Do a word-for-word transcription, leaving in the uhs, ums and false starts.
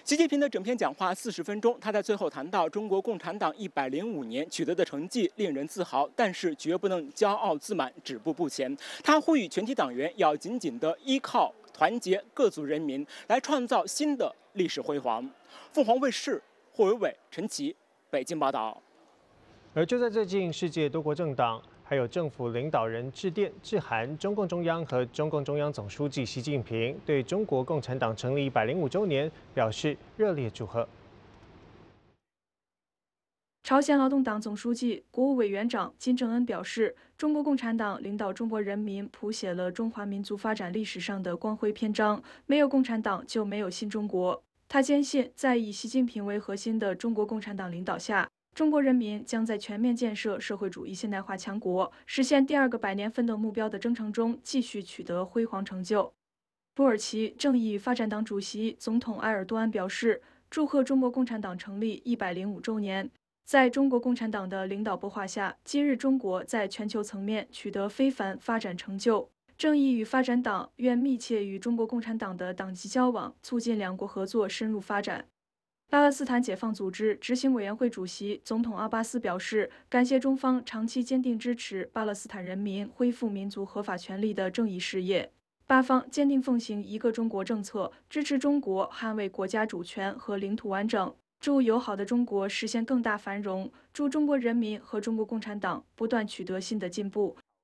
习近平的整篇讲话四十分钟，他在最后谈到中国共产党一百零五年取得的成绩令人自豪，但是绝不能骄傲自满、止步不前。他呼吁全体党员要紧紧地依靠团结各族人民，来创造新的历史辉煌。凤凰卫视霍伟伟、陈琦北京报道。 而就在最近，世界多国政党还有政府领导人致电致函中共中央和中共中央总书记习近平，对中国共产党成立一百零五周年表示热烈祝贺。 朝鲜劳动党总书记、国务委员长金正恩表示，中国共产党领导中国人民谱写了中华民族发展历史上的光辉篇章，没有共产党就没有新中国。他坚信，在以习近平为核心的中国共产党领导下，中国人民将在全面建设社会主义现代化强国、实现第二个百年奋斗目标的征程中继续取得辉煌成就。土耳其正义与发展党主席、总统埃尔多安表示，祝贺中国共产党成立一百零五周年。在中国共产党的领导擘画下，今日中国在全球层面取得非凡发展成就。正义与发展党愿密切与中国共产党的党级交往，促进两国合作深入发展。巴勒斯坦解放组织执行委员会主席、总统阿巴斯表示，感谢中方长期坚定支持巴勒斯坦人民恢复民族合法权利的正义事业。巴方坚定奉行一个中国政策，支持中国捍卫国家主权和领土完整，祝友好的中国实现更大繁荣，祝中国人民和中国共产党不断取得新的进步，